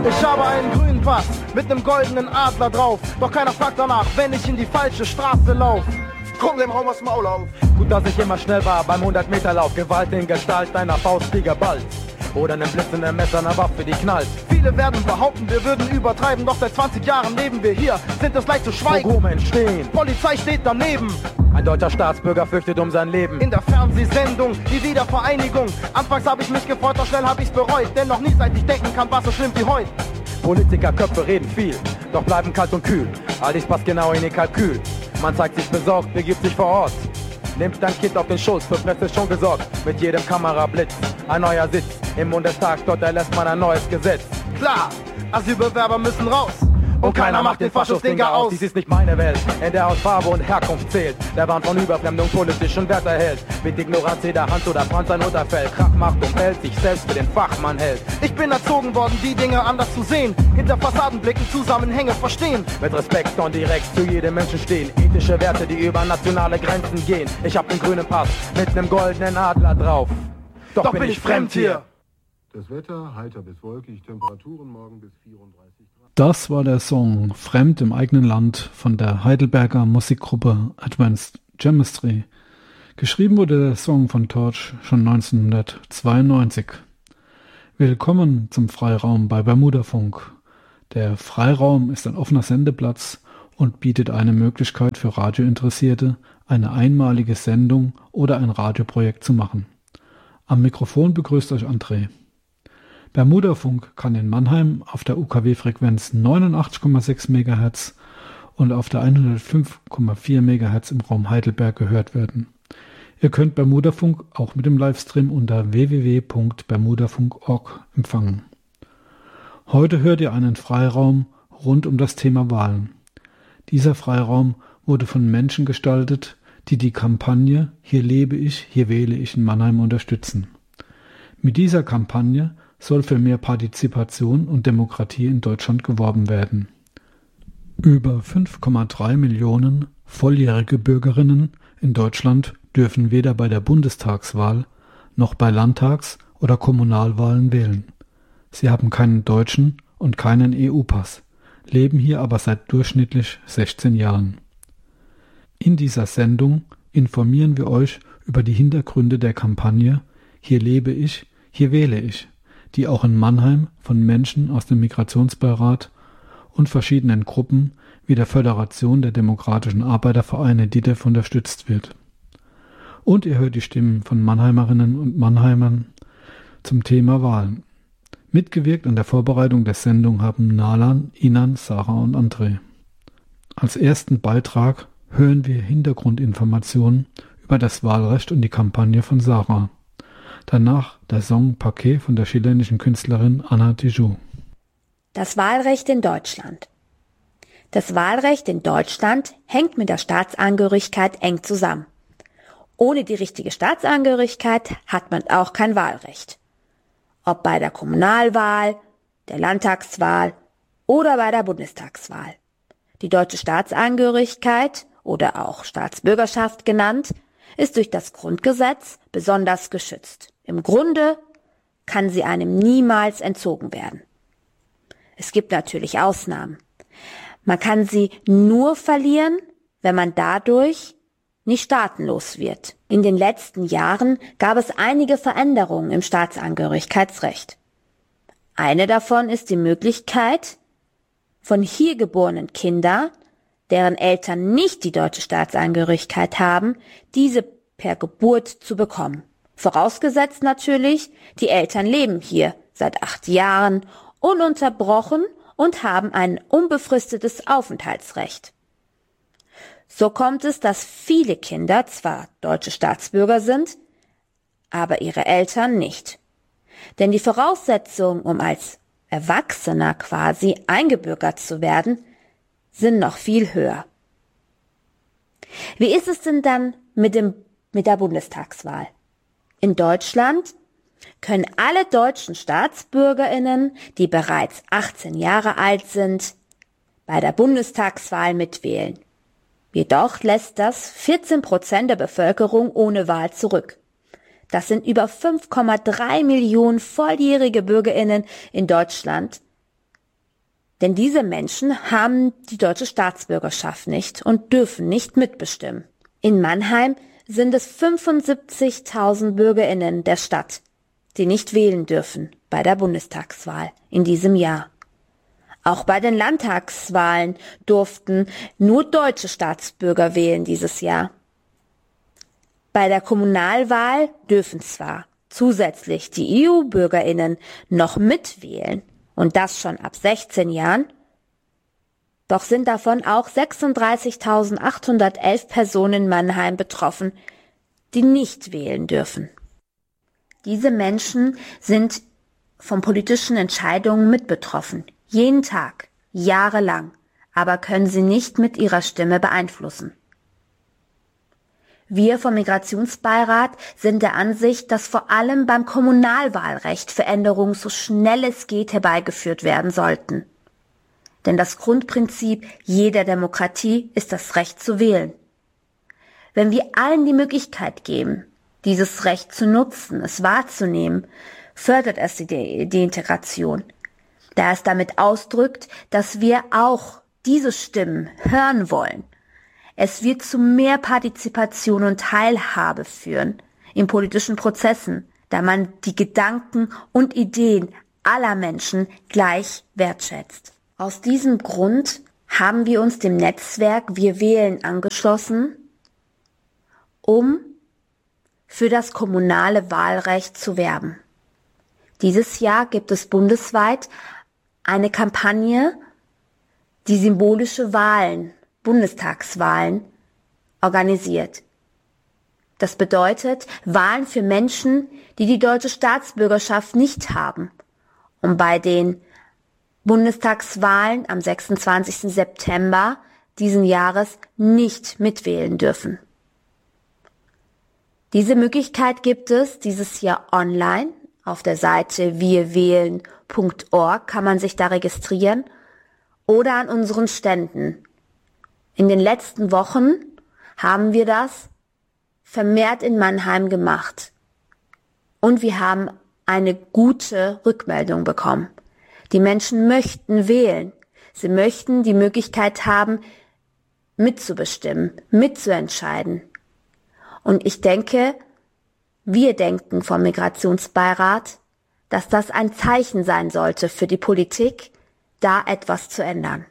Ich habe einen grünen Pass mit nem goldenen Adler drauf. Doch keiner fragt danach, wenn ich in die falsche Straße lauf. Komm dem Raum aus Maul auf. Gut, dass ich immer schnell war beim 100-Meter-Lauf. Gewalt in Gestalt einer Faust, die geballt. Oder nem blitzenden Messer, einer Waffe, die knallt. Viele werden behaupten, wir würden übertreiben. Doch seit 20 Jahren leben wir hier, sind es leicht zu schweigen. Pogrome entstehen, Polizei steht daneben. Ein deutscher Staatsbürger fürchtet um sein Leben. In der Fernsehsendung, die Wiedervereinigung. Anfangs hab ich mich gefreut, doch schnell hab ich's bereut. Denn noch nie seit ich denken kann, was so schlimm wie heute. Politikerköpfe reden viel, doch bleiben kalt und kühl. All dies passt genau in ihr Kalkül. Man zeigt sich besorgt, begibt sich vor Ort. Nimmt dein Kind auf den Schoß, für Presse schon gesorgt. Mit jedem Kamerablitz, ein neuer Sitz. Im Bundestag, dort erlässt man ein neues Gesetz. Klar, Asylbewerber müssen raus. Und keiner macht den Faschos-Dinger aus. Dies ist nicht meine Welt, in der aus Farbe und Herkunft zählt. Der Wahn von Überfremdung politischen Wert erhält. Mit Ignoranz jeder Hand oder Franz ein Unterfeld. Krach macht und Welt sich selbst für den Fachmann hält. Ich bin erzogen worden, die Dinge anders zu sehen. Hinter Fassadenblicken Zusammenhänge verstehen. Mit Respekt und direkt zu jedem Menschen stehen. Ethische Werte, die über nationale Grenzen gehen. Ich hab den grünen Pass mit nem goldenen Adler drauf. Doch bin ich fremd hier. Das Wetter heiter bis wolkig, Temperaturen morgen bis 34 Grad. Das war der Song Fremd im eigenen Land von der Heidelberger Musikgruppe Advanced Chemistry. Geschrieben wurde der Song von Torch schon 1992. Willkommen zum Freiraum bei Bermudafunk. Der Freiraum ist ein offener Sendeplatz und bietet eine Möglichkeit für Radiointeressierte, eine einmalige Sendung oder ein Radioprojekt zu machen. Am Mikrofon begrüßt euch André. Bermudafunk kann in Mannheim auf der UKW-Frequenz 89,6 MHz und auf der 105,4 MHz im Raum Heidelberg gehört werden. Ihr könnt Bermudafunk auch mit dem Livestream unter www.bermudafunk.org empfangen. Heute hört ihr einen Freiraum rund um das Thema Wahlen. Dieser Freiraum wurde von Menschen gestaltet, die die Kampagne Hier lebe ich, hier wähle ich in Mannheim unterstützen. Mit dieser Kampagne soll für mehr Partizipation und Demokratie in Deutschland geworben werden. Über 5,3 Millionen volljährige Bürgerinnen in Deutschland dürfen weder bei der Bundestagswahl noch bei Landtags- oder Kommunalwahlen wählen. Sie haben keinen deutschen und keinen EU-Pass, leben hier aber seit durchschnittlich 16 Jahren. In dieser Sendung informieren wir euch über die Hintergründe der Kampagne Hier lebe ich, hier wähle ich, die auch in Mannheim von Menschen aus dem Migrationsbeirat und verschiedenen Gruppen wie der Föderation der Demokratischen Arbeitervereine DIDEV unterstützt wird. Und ihr hört die Stimmen von Mannheimerinnen und Mannheimern zum Thema Wahlen. Mitgewirkt an der Vorbereitung der Sendung haben Nalan, Inan, Sarah und André. Als ersten Beitrag hören wir Hintergrundinformationen über das Wahlrecht und die Kampagne von Sarah. Danach der Song Paquet von der chilenischen Künstlerin Ana Tijoux. Das Wahlrecht in Deutschland. Das Wahlrecht in Deutschland hängt mit der Staatsangehörigkeit eng zusammen. Ohne die richtige Staatsangehörigkeit hat man auch kein Wahlrecht. Ob bei der Kommunalwahl, der Landtagswahl oder bei der Bundestagswahl. Die deutsche Staatsangehörigkeit oder auch Staatsbürgerschaft genannt, ist durch das Grundgesetz besonders geschützt. Im Grunde kann sie einem niemals entzogen werden. Es gibt natürlich Ausnahmen. Man kann sie nur verlieren, wenn man dadurch nicht staatenlos wird. In den letzten Jahren gab es einige Veränderungen im Staatsangehörigkeitsrecht. Eine davon ist die Möglichkeit, von hier geborenen Kindern, deren Eltern nicht die deutsche Staatsangehörigkeit haben, diese per Geburt zu bekommen. Vorausgesetzt natürlich, die Eltern leben hier seit 8 Jahren ununterbrochen und haben ein unbefristetes Aufenthaltsrecht. So kommt es, dass viele Kinder zwar deutsche Staatsbürger sind, aber ihre Eltern nicht. Denn die Voraussetzungen, um als Erwachsener quasi eingebürgert zu werden, sind noch viel höher. Wie ist es denn dann mit der Bundestagswahl? In Deutschland können alle deutschen StaatsbürgerInnen, die bereits 18 Jahre alt sind, bei der Bundestagswahl mitwählen. Jedoch lässt das 14% der Bevölkerung ohne Wahl zurück. Das sind über 5,3 Millionen volljährige BürgerInnen in Deutschland, Denn diese Menschen haben die deutsche Staatsbürgerschaft nicht und dürfen nicht mitbestimmen. In Mannheim sind es 75.000 BürgerInnen der Stadt, die nicht wählen dürfen bei der Bundestagswahl in diesem Jahr. Auch bei den Landtagswahlen durften nur deutsche Staatsbürger wählen dieses Jahr. Bei der Kommunalwahl dürfen zwar zusätzlich die EU-BürgerInnen noch mitwählen, und das schon ab 16 Jahren, doch sind davon auch 36.811 Personen in Mannheim betroffen, die nicht wählen dürfen. Diese Menschen sind von politischen Entscheidungen mit betroffen, jeden Tag, jahrelang, aber können sie nicht mit ihrer Stimme beeinflussen. Wir vom Migrationsbeirat sind der Ansicht, dass vor allem beim Kommunalwahlrecht Veränderungen so schnell es geht herbeigeführt werden sollten. Denn das Grundprinzip jeder Demokratie ist das Recht zu wählen. Wenn wir allen die Möglichkeit geben, dieses Recht zu nutzen, es wahrzunehmen, fördert es die Integration, da es damit ausdrückt, dass wir auch diese Stimmen hören wollen. Es wird zu mehr Partizipation und Teilhabe führen in politischen Prozessen, da man die Gedanken und Ideen aller Menschen gleich wertschätzt. Aus diesem Grund haben wir uns dem Netzwerk Wir wählen angeschlossen, um für das kommunale Wahlrecht zu werben. Dieses Jahr gibt es bundesweit eine Kampagne, die symbolische Wahlen, Bundestagswahlen, organisiert. Das bedeutet Wahlen für Menschen, die die deutsche Staatsbürgerschaft nicht haben und bei den Bundestagswahlen am 26. September diesen Jahres nicht mitwählen dürfen. Diese Möglichkeit gibt es dieses Jahr online. Auf der Seite wirwählen.org kann man sich da registrieren oder an unseren Ständen. In den letzten Wochen haben wir das vermehrt in Mannheim gemacht. Und wir haben eine gute Rückmeldung bekommen. Die Menschen möchten wählen. Sie möchten die Möglichkeit haben, mitzubestimmen, mitzuentscheiden. Und ich denke, wir denken vom Migrationsbeirat, dass das ein Zeichen sein sollte für die Politik, da etwas zu ändern.